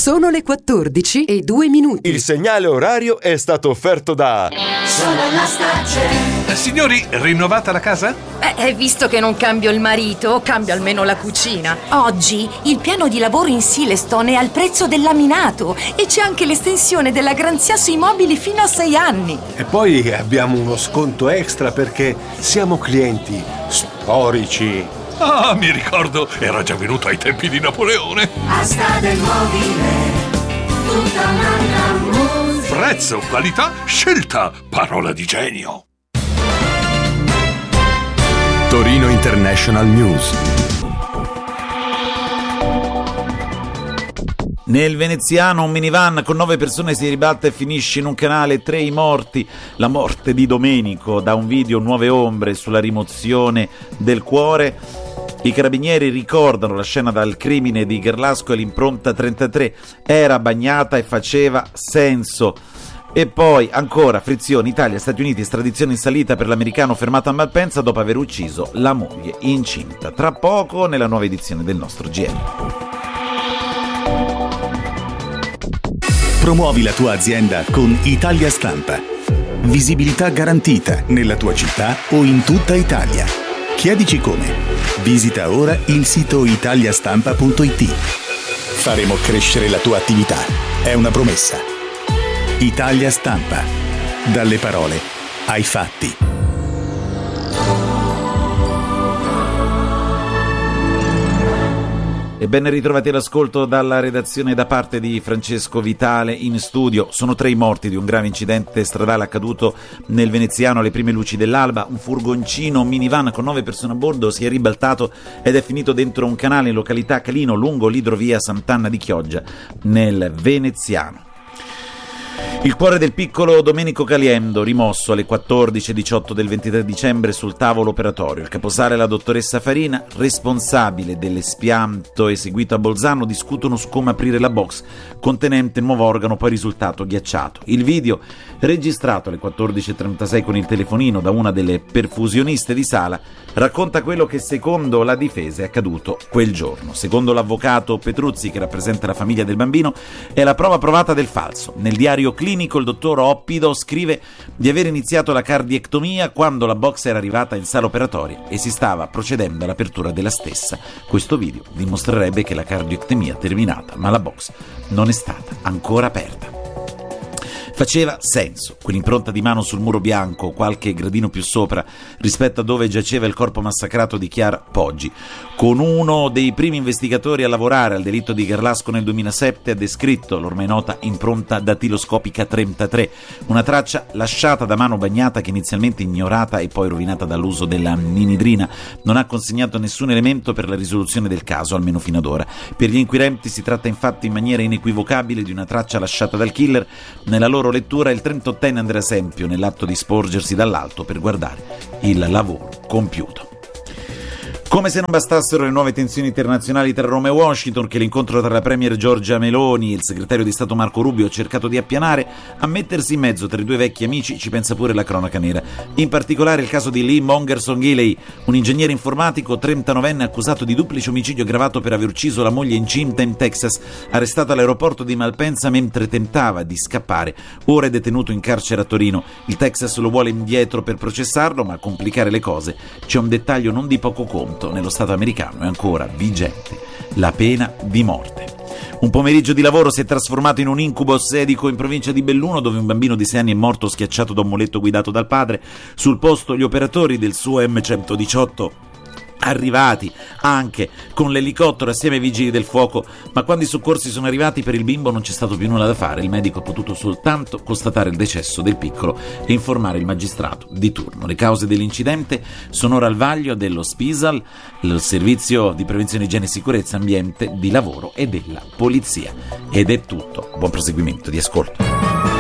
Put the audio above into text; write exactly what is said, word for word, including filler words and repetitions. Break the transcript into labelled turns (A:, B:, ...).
A: Sono le quattordici e due minuti.
B: Il segnale orario è stato offerto da
C: Sono la Starcel.
D: Eh, signori, rinnovata la casa?
E: Eh, visto che non cambio il marito, cambio almeno la cucina.
F: Oggi il piano di lavoro in Silestone è al prezzo del laminato e c'è anche l'estensione della garanzia sui mobili fino a sei anni.
G: E poi abbiamo uno sconto extra perché siamo clienti storici.
D: Ah, mi ricordo, era già venuto ai tempi di Napoleone.
C: Asta del mobile, tutta un'altra musica.
D: Prezzo, qualità, scelta, parola di genio.
H: Torino International News.
I: Nel veneziano un minivan con nove persone si ribalta e finisce in un canale, tre i morti. La morte di Domenico, da un video nuove ombre sulla rimozione del cuore. I carabinieri ricordano la scena dal crimine di Gerlasco e l'impronta trentatré era bagnata e faceva senso. E poi ancora frizioni, Italia, Stati Uniti, estradizione in salita per l'americano fermato a Malpensa dopo aver ucciso la moglie incinta. Tra poco nella nuova edizione del nostro G R.
H: Promuovi la tua azienda con Italia Stampa. Visibilità garantita nella tua città o in tutta Italia. Chiedici come. Visita ora il sito italiastampa punto it. Faremo crescere la tua attività. È una promessa. Italia Stampa. Dalle parole ai fatti.
I: E ben ritrovati all'ascolto dalla redazione da parte di Francesco Vitale in studio. Sono tre i morti di un grave incidente stradale accaduto nel veneziano alle prime luci dell'alba. Un furgoncino un minivan con nove persone a bordo si è ribaltato ed è finito dentro un canale in località Calino lungo l'idrovia Sant'Anna di Chioggia nel veneziano. Il cuore del piccolo Domenico Caliendo, rimosso alle quattordici e diciotto del ventitré dicembre sul tavolo operatorio. Il caposale e la dottoressa Farina, responsabile dell'espianto eseguito a Bolzano, discutono su come aprire la box contenente il nuovo organo, poi risultato ghiacciato. Il video, registrato alle quattordici e trentasei con il telefonino da una delle perfusioniste di sala, racconta quello che secondo la difesa è accaduto quel giorno. Secondo l'avvocato Petruzzi, che rappresenta la famiglia del bambino, è la prova provata del falso. Nel diario clinico il dottor Oppido scrive di aver iniziato la cardiectomia quando la box era arrivata in sala operatoria e si stava procedendo all'apertura della stessa. Questo video dimostrerebbe che la cardiectomia è terminata, ma la box non è stata ancora aperta. Faceva senso quell'impronta di mano sul muro bianco, qualche gradino più sopra rispetto a dove giaceva il corpo massacrato di Chiara Poggi. Con uno dei primi investigatori a lavorare al delitto di Gerlasco nel duemilasette ha descritto l'ormai nota impronta datiloscopica trentatré, una traccia lasciata da mano bagnata che inizialmente ignorata e poi rovinata dall'uso della ninidrina. Non ha consegnato nessun elemento per la risoluzione del caso, almeno fino ad ora. Per gli inquirenti si tratta infatti in maniera inequivocabile di una traccia lasciata dal killer. Nella loro lettura il trentottenne Andrea Sempio nell'atto di sporgersi dall'alto per guardare il lavoro compiuto. Come se non bastassero le nuove tensioni internazionali tra Roma e Washington, che l'incontro tra la premier Giorgia Meloni e il segretario di Stato Marco Rubio ha cercato di appianare, a mettersi in mezzo tra i due vecchi amici ci pensa pure la cronaca nera. In particolare il caso di Lee Mongerson-Gilley, un ingegnere informatico trentanovenne accusato di duplice omicidio aggravato per aver ucciso la moglie incinta in Texas, arrestato all'aeroporto di Malpensa mentre tentava di scappare. Ora è detenuto in carcere a Torino. Il Texas lo vuole indietro per processarlo, ma a complicare le cose c'è un dettaglio non di poco conto. Nello Stato americano è ancora vigente la pena di morte. Un pomeriggio di lavoro si è trasformato in un incubo ossedico in provincia di Belluno, dove un bambino di sei anni è morto schiacciato da un muletto guidato dal padre. Sul posto gli operatori del suo emme centodiciotto arrivati anche con l'elicottero assieme ai vigili del fuoco, ma quando i soccorsi sono arrivati per il bimbo non c'è stato più nulla da fare. Il medico ha potuto soltanto constatare il decesso del piccolo e informare il magistrato di turno. Le cause dell'incidente sono ora al vaglio dello SPISAL, il servizio di prevenzione, igiene e sicurezza ambiente di lavoro, e della polizia. Ed è tutto. Buon proseguimento di ascolto.